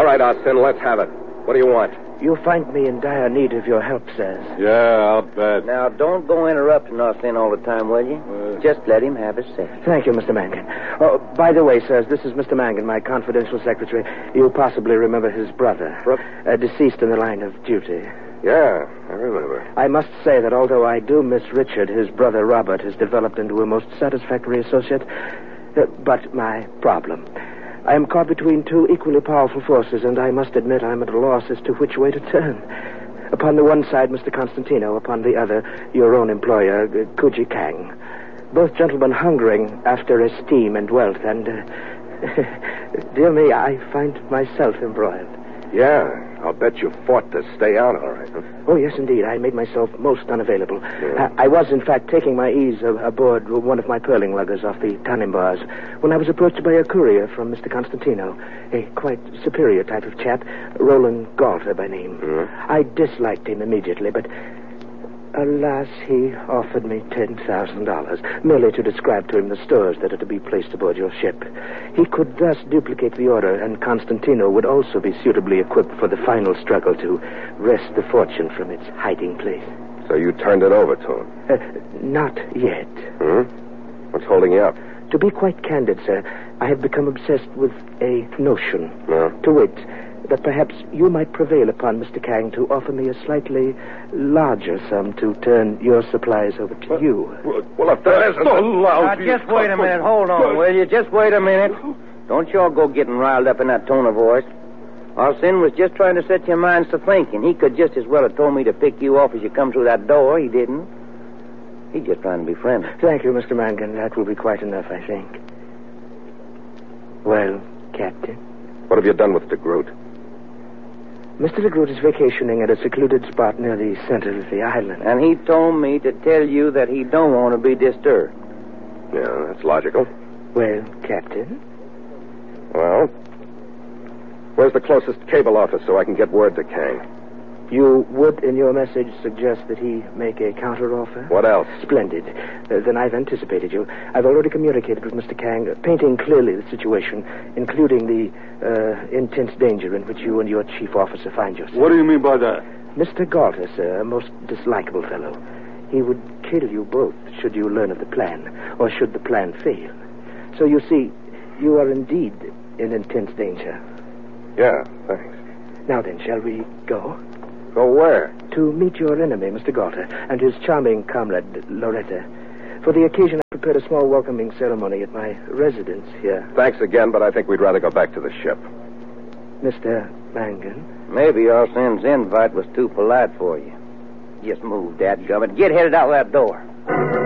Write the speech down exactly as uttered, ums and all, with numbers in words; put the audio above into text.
right, Austin, let's have it. What do you want? You find me in dire need of your help, sirs. Yeah, I'll bet. Now, don't go interrupting Austin all the time, will you? Uh, Just let him have his say. Thank you, Mister Mangan. Oh, by the way, sirs, this is Mister Mangan, my confidential secretary. You possibly remember his brother, Brooke? Uh, deceased in the line of duty. Yeah, I remember. I must say that although I do miss Richard, his brother Robert has developed into a most satisfactory associate. Uh, but my problem... I am caught between two equally powerful forces, and I must admit I'm at a loss as to which way to turn. Upon the one side, Mister Constantino. Upon the other, your own employer, Kuji Kang. Both gentlemen hungering after esteem and wealth, and... Uh, dear me, I find myself embroiled. Yeah, I'll bet you fought to stay out all right. Huh? Oh, yes, indeed. I made myself most unavailable. Yeah. I, I was, in fact, taking my ease uh, aboard one of my pearling luggers off the Tannenbars when I was approached by a courier from Mister Constantino, a quite superior type of chap, Roland Galter by name. Mm-hmm. I disliked him immediately, but... alas, he offered me ten thousand dollars, merely to describe to him the stores that are to be placed aboard your ship. He could thus duplicate the order, and Constantino would also be suitably equipped for the final struggle to wrest the fortune from its hiding place. So you turned it over to him? Uh, not yet. Hmm? What's holding you up? To be quite candid, sir, I have become obsessed with a notion. No? To wit, that perhaps you might prevail upon Mister Kang to offer me a slightly larger sum to turn your supplies over to well, you. Well, well if there isn't... Now, just wait a minute. Hold on, will you? Just wait a minute. Don't you all go getting riled up in that tone of voice. Austin was just trying to set your minds to thinking. He could just as well have told me to pick you off as you come through that door. He didn't. He's just trying to be friendly. Thank you, Mister Mangan. That will be quite enough, I think. Well, Captain? What have you done with DeGroot? Mister DeGroot is vacationing at a secluded spot near the center of the island. And he told me to tell you that he don't want to be disturbed. Yeah, that's logical. Well, Captain? Well, where's the closest cable office so I can get word to Kang? You would, in your message, suggest that he make a counteroffer? What else? Splendid. Uh, then I've anticipated you. I've already communicated with Mister Kang, uh, painting clearly the situation, including the uh, intense danger in which you and your chief officer find yourself. What do you mean by that? Mister Galter, sir, a most dislikable fellow. He would kill you both should you learn of the plan, or should the plan fail. So you see, you are indeed in intense danger. Yeah, thanks. Now then, shall we go? Go where? To meet your enemy, Mister Galter, and his charming comrade, Loretta. For the occasion, I prepared a small welcoming ceremony at my residence here. Thanks again, but I think we'd rather go back to the ship. Mister Mangan? Maybe Austin's invite was too polite for you. Just move, dadgummit. Get headed out that door.